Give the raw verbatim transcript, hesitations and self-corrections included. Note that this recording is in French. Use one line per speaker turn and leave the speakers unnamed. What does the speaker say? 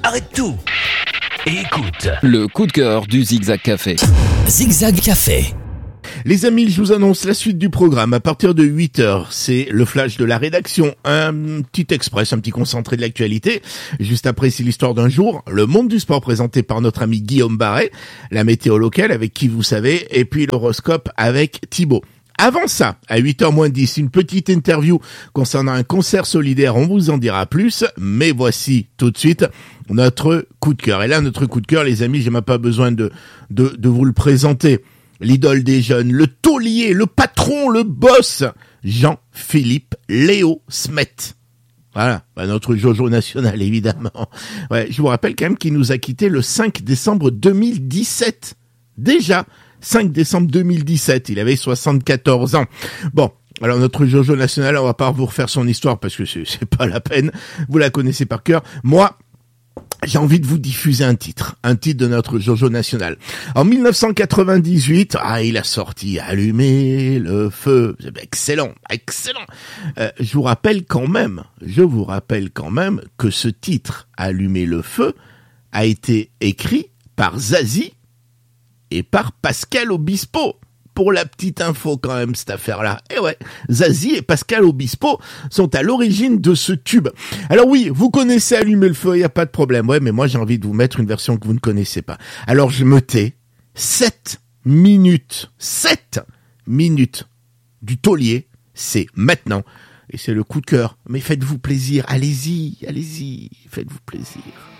arrête tout et écoute.
Le coup de cœur du Zigzag Café.
Zigzag Café.
Les amis, je vous annonce la suite du programme. À partir de huit heures, c'est le flash de la rédaction. Un petit express, un petit concentré de l'actualité. Juste après, c'est l'histoire d'un jour. Le monde du sport présenté par notre ami Guillaume Barret. La météo locale avec qui vous savez. Et puis l'horoscope avec Thibaut. Avant ça, à huit heures moins dix, une petite interview concernant un concert solidaire. On vous en dira plus. Mais voici tout de suite notre coup de cœur. Et là, notre coup de cœur, les amis, j'ai même pas besoin de, de, de vous le présenter. L'idole des jeunes, le taulier, le patron, le boss, Jean-Philippe Léo Smet. Voilà, bah notre Jojo national, évidemment. Ouais, je vous rappelle quand même qu'il nous a quittés le cinq décembre deux mille dix-sept. Déjà, cinq décembre deux mille dix-sept, il avait soixante-quatorze ans. Bon, alors notre Jojo national, on va pas vous refaire son histoire parce que c'est, c'est pas la peine. Vous la connaissez par cœur. Moi, j'ai envie de vous diffuser un titre, un titre de notre Jojo national. En mille neuf cent quatre-vingt-dix-huit, ah, il a sorti Allumer le feu. Excellent, excellent. Euh, je vous rappelle quand même, je vous rappelle quand même que ce titre, Allumer le feu, a été écrit par Zazie et par Pascal Obispo. Pour la petite info quand même, cette affaire-là. Et ouais, Zazie et Pascal Obispo sont à l'origine de ce tube. Alors oui, vous connaissez Allumer le feu, il n'y a pas de problème. Ouais, mais moi j'ai envie de vous mettre une version que vous ne connaissez pas. Alors je me tais. Sept minutes. Sept minutes du taulier, c'est maintenant. Et c'est le coup de cœur. Mais faites-vous plaisir, allez-y, allez-y, faites-vous plaisir.